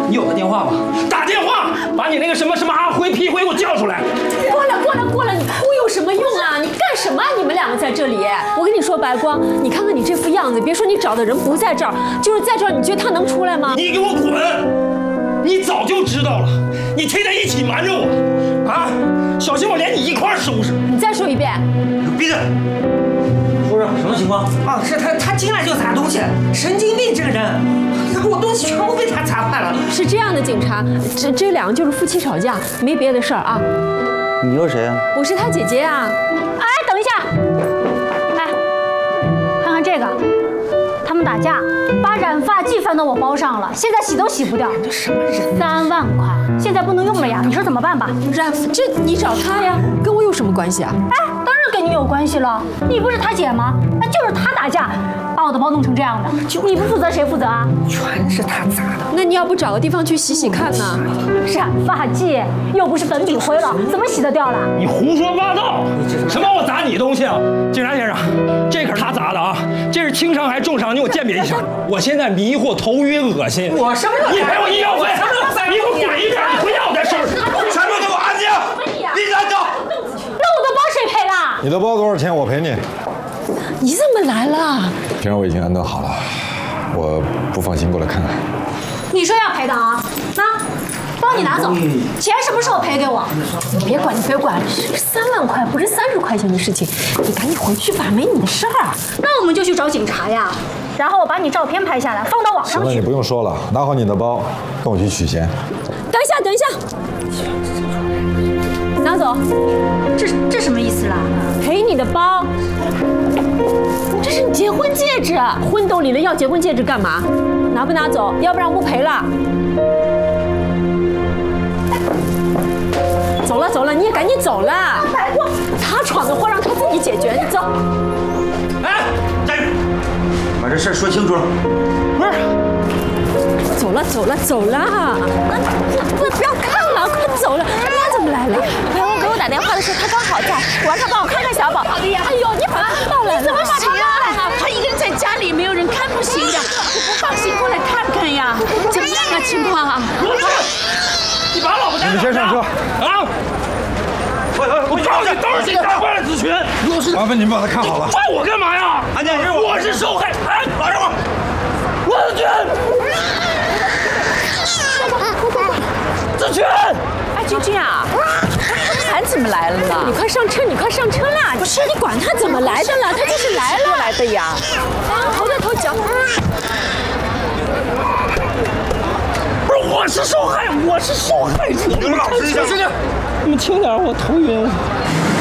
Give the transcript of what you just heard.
你有他电话吗？打电话，把你那个什么阿辉、皮辉给我叫出来。 过来，你哭有什么用啊？你干什么？你们两个在这里？我跟你说，白光，你看看你这副样子，别说你找的人不在这儿，就是在这儿，你觉得他能出来吗？ 你给我滚！你早就知道了，你天天一起瞒着我，啊！小心我连你一块儿收拾。 你再说一遍。 闭嘴！说说什么情况？ 啊，是他进来就砸东西，神经病这个人，我东西全部被他砸坏了。 是这样的，警察，这两个就是夫妻吵架，没别的事儿啊。 你又谁啊？ 我是他姐姐啊。 哎，等一下，来看看这个，他们打架，把染发剂翻到我包上了，现在洗都洗不掉。 这什么人 ？3万块，现在不能用了呀，你说怎么办吧？ 这你找他呀，跟我有什么关系啊？ 哎，当然跟你有关系了，你不是他姐吗？那就是他打架，把我的包弄成这样的，你不负责谁负责啊？ 全是他砸的。 那你要不找个地方去洗洗看呢？ 染发剂又不是粉笔灰了，怎么洗得掉了？ 你胡说八道！什么我砸你东西啊？警察先生，这可是他砸的啊！这是轻伤还是重伤？你给我鉴别一下。我现在迷惑、头晕、恶心。 我什么都你赔我医药费！你给我滚一边！你回家我再收拾。全部给我安静！立站走！ 那我的包谁赔了？ 你的包多少钱？我赔你。 你怎么来了？ 平儿我已经安顿好了，我不放心过来看看。 你说要赔的啊？包你拿走，钱什么时候赔给我？ 你别管，3万块不是30块钱的事情，你赶紧回去吧，没你的事儿。 那我们就去找警察呀，然后我把你照片拍下来放到网上去。 行了，你不用说了，拿好你的包，跟我去取钱。 等一下，拿走。 这什么意思啦？ 赔你的包。这是你结婚戒指，婚都离了，要结婚戒指干嘛？拿不拿走？要不然我不赔了。走了，你也赶紧走了。白光，他闯的祸让他自己解决，你走。 哎，站住！把这事说清楚了。不是。 走了。不要看了，快走了。他怎么来了？白光给我打电话的时候，他刚好在，我让他帮我看看小宝。好的呀。哎呦，你把他抱来了。你怎么把他抱来了？ 他一个人在家里，没有人看不行的，我不放心过来看看呀。怎么样啊情况啊？ 你把老婆带走！ 你们先上车啊！我告诉你，都是警察坏了子群。 麻烦你们把他看好了。 换我干嘛呀？安检是我是受害。哎，马上我子群，子群。 哎，君君啊，还怎么来了呢？你快上车啦！不是，你管他怎么来的了，他就是来了。来的呀。头对头脚。 不是，我是受害者。你们老实一下，你们轻点，我头晕。